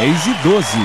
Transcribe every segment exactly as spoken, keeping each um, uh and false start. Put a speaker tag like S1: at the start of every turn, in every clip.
S1: dez e doze.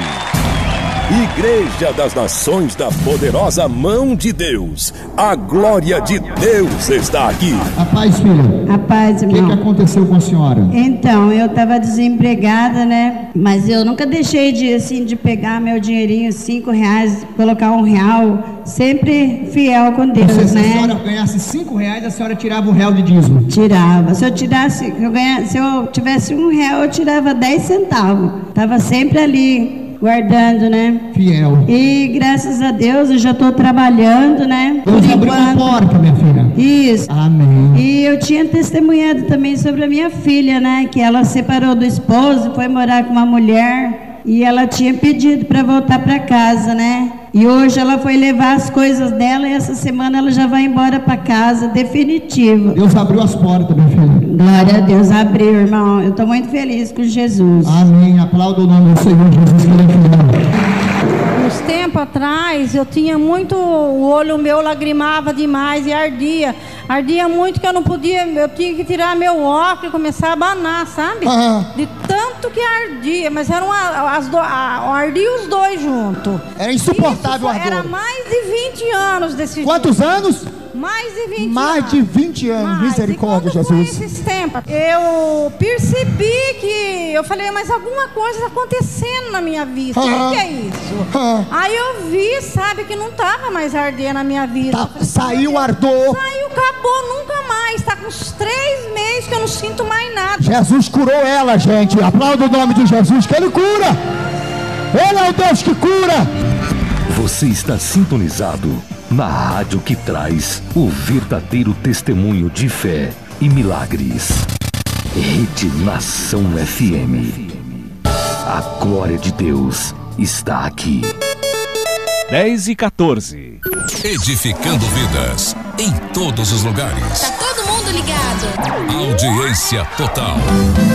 S2: Igreja das Nações da Poderosa Mão de Deus. A glória de Deus está aqui.
S3: A paz, filha.
S4: A paz, irmão.
S3: O que, que aconteceu com a senhora?
S4: Então, eu estava desempregada, né? Mas eu nunca deixei de, assim, de pegar meu dinheirinho, cinco reais, colocar um real. Sempre fiel com Deus,
S3: Você, se
S4: né?
S3: Se a senhora ganhasse cinco reais, a senhora tirava um real de dízimo?
S4: Tirava. Se eu tirasse, eu ganhasse, se eu tivesse um real, eu tirava dez centavos. Tava sempre ali, guardando, né?
S3: Fiel.
S4: E graças a Deus eu já estou trabalhando, né?
S3: Deus abriu uma porta, minha filha.
S4: Isso.
S3: Amém.
S4: E eu tinha testemunhado também sobre a minha filha, né? Que ela separou do esposo, foi morar com uma mulher e ela tinha pedido para voltar para casa, né? E hoje ela foi levar as coisas dela e essa semana ela já vai embora para casa, definitivo.
S3: Deus abriu as portas, minha filha.
S4: Glória a Deus, abriu, irmão. Eu estou muito feliz com Jesus.
S3: Amém. Aplauda o nome do Senhor Jesus, que ele é fiel.
S5: Uns tempos atrás, eu tinha muito, o olho meu lagrimava demais e ardia. Ardia muito que eu não podia, eu tinha que tirar meu óculos e começar a abanar, sabe?
S3: Ah.
S5: De tanto que ardia, mas eram a, as do, a, ardia os dois juntos.
S3: Era insuportável o
S5: Isso,
S3: ardor.
S5: era mais de vinte anos desse
S3: Quantos
S5: jeito.
S3: anos?
S5: Mais de vinte
S3: Mais
S5: anos.
S3: de vinte anos,
S5: Mais.
S3: misericórdia,
S5: E quando foi
S3: Jesus.
S5: esses tempos, eu percebi que, eu falei, mas alguma coisa está acontecendo na minha vida. O
S3: Ah.
S5: que, que é isso?
S3: Ah.
S5: Aí eu vi, sabe, que não estava mais ardendo na minha vida.
S3: Tá,
S5: Eu falei,
S3: saiu o ardor.
S5: Saiu, acabou, nunca mais. Está com uns três meses que eu não sinto mais nada.
S3: Jesus curou ela, gente. Aplauda o nome de Jesus, que ele cura. Ele é o Deus que cura.
S2: Você está sintonizado na rádio que traz o verdadeiro testemunho de fé e milagres. Rede Nação F M. A glória de Deus está aqui.
S1: dez e quatorze.
S6: Edificando vidas em todos os lugares.
S7: Tá todo mundo ligado.
S6: Audiência total.